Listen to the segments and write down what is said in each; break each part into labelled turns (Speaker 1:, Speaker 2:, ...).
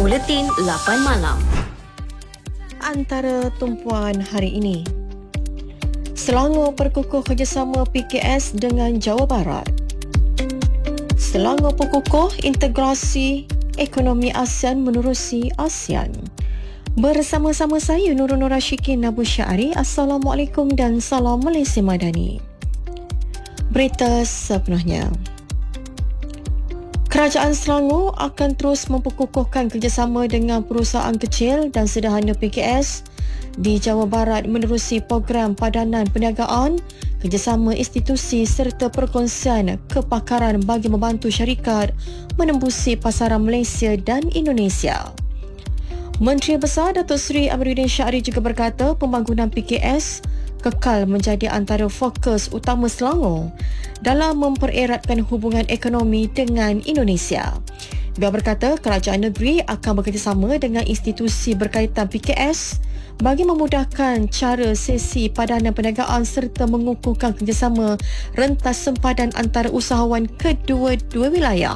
Speaker 1: Buletin 8 Malam.
Speaker 2: Antara tumpuan hari ini, Selangor perkukuh kerjasama PKS dengan Jawa Barat. Selangor perkukuh integrasi ekonomi ASEAN menerusi ASEAN. Bersama-sama saya Nurul Nur Rashikin Abu Syari. Assalamualaikum dan salam Malaysia Madani. Berita sepenuhnya. Kerajaan Selangor akan terus memperkukuhkan kerjasama dengan perusahaan kecil dan sederhana PKS di Jawa Barat menerusi program padanan perniagaan, kerjasama institusi serta perkongsian kepakaran bagi membantu syarikat menembusi pasaran Malaysia dan Indonesia. Menteri Besar Datuk Seri Amiruddin Syari juga berkata pembangunan PKS kekal menjadi antara fokus utama Selangor dalam mempereratkan hubungan ekonomi dengan Indonesia. Beliau berkata kerajaan negeri akan bekerjasama dengan institusi berkaitan PKS bagi memudahkan cara sesi padanan perniagaan serta mengukuhkan kerjasama rentas sempadan antara usahawan kedua-dua wilayah.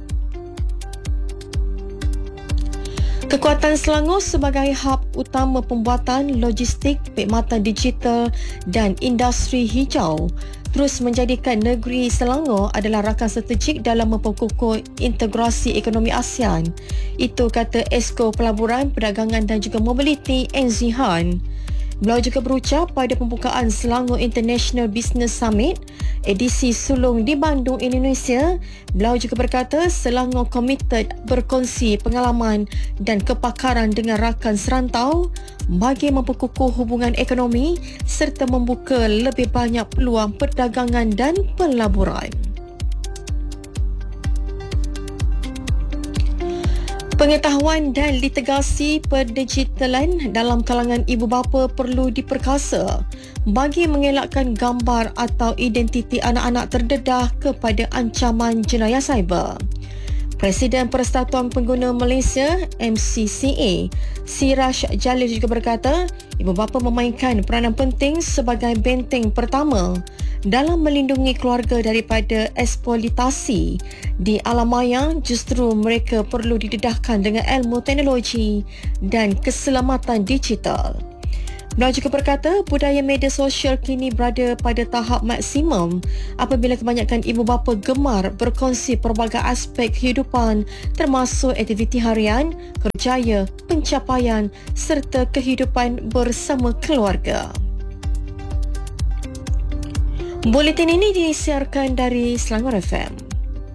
Speaker 2: Kekuatan Selangor sebagai hub utama pembuatan logistik, perkhidmatan digital dan industri hijau terus menjadikan negeri Selangor adalah rakan strategik dalam memperkukuh integrasi ekonomi ASEAN. Itu kata Esko Pelaburan, Perdagangan dan juga Mobiliti NZ Han. Beliau juga berucap pada pembukaan Selangor International Business Summit edisi sulung di Bandung, Indonesia. Beliau juga berkata Selangor komited berkongsi pengalaman dan kepakaran dengan rakan serantau bagi memperkukuh hubungan ekonomi serta membuka lebih banyak peluang perdagangan dan pelaburan. Pengetahuan dan litigasi perdigitalan dalam kalangan ibu bapa perlu diperkasa bagi mengelakkan gambar atau identiti anak-anak terdedah kepada ancaman jenayah cyber. Presiden Persatuan Pengguna Malaysia MCCA, Siraj Jalil juga berkata, ibu bapa memainkan peranan penting sebagai benteng pertama dalam melindungi keluarga daripada eksploitasi di alam maya. Justru mereka perlu didedahkan dengan ilmu teknologi dan keselamatan digital. Beliau juga berkata budaya media sosial kini berada pada tahap maksimum apabila kebanyakan ibu bapa gemar berkongsi pelbagai aspek kehidupan termasuk aktiviti harian, kerjaya, pencapaian serta kehidupan bersama keluarga. Buletin ini disiarkan dari Selangor FM.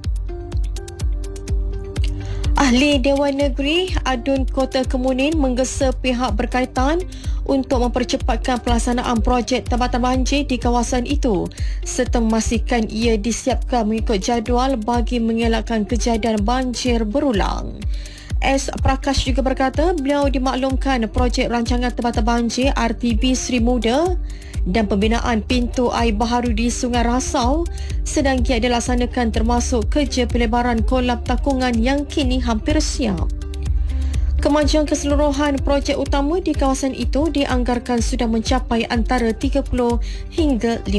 Speaker 2: Ahli Dewan Negeri Adun Kota Kemuning menggesa pihak berkaitan untuk mempercepatkan pelaksanaan projek tambatan banjir di kawasan itu serta memastikan ia disiapkan mengikut jadual bagi mengelakkan kejadian banjir berulang. S. Prakash juga berkata beliau dimaklumkan projek rancangan tambatan banjir RTB Seri Muda dan pembinaan pintu air baharu di Sungai Rasau sedang giat dilaksanakan termasuk kerja pelebaran kolam takungan yang kini hampir siap. Kemajuan keseluruhan projek utama di kawasan itu dianggarkan sudah mencapai antara 30 hingga 50%.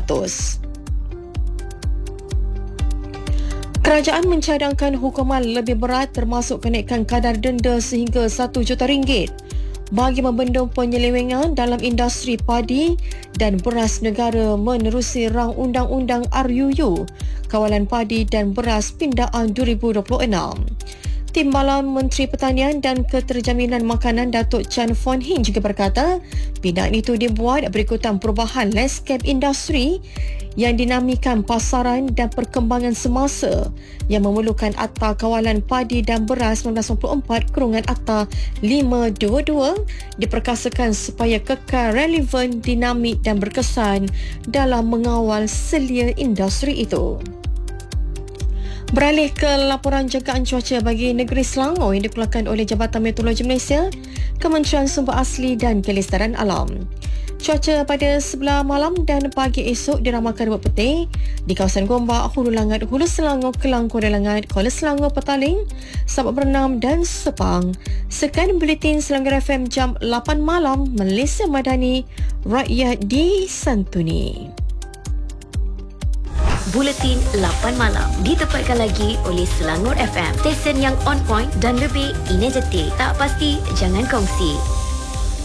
Speaker 2: Kerajaan mencadangkan hukuman lebih berat termasuk kenaikan kadar denda sehingga RM1 juta bagi membendung penyelewengan dalam industri padi dan beras negara menerusi rang Undang-Undang RUU Kawalan Padi dan Beras Pindaan 2026. Timbalan Menteri Pertanian dan Keterjaminan Makanan Datuk Chan Fon Hin juga berkata pindaan itu dibuat berikutan perubahan landscape industri yang dinamikan pasaran dan perkembangan semasa yang memerlukan Akta Kawalan Padi dan Beras 1994 Akta 522 diperkasakan supaya kekal relevan, dinamik dan berkesan dalam mengawal selia industri itu. Beralih ke laporan jagaan cuaca bagi negeri Selangor yang dikeluarkan oleh Jabatan Meteorologi Malaysia, Kementerian Sumber Asli dan Kelestarian Alam. Cuaca pada sebelah malam dan pagi esok diramalkan berpetih di kawasan Gombak, Hulu Langat, Hulu Selangor, Kelang, Kuala Langat, Kuala Selangor, Petaling, Sabak Bernam dan Sepang. Sekian Buletin Selangor FM jam 8 malam, Malaysia Madani, rakyat disantuni.
Speaker 1: Buletin 8 malam ditempatkan lagi oleh Selangor FM, stesen yang on point dan lebih energetik. Tak pasti, jangan kongsi.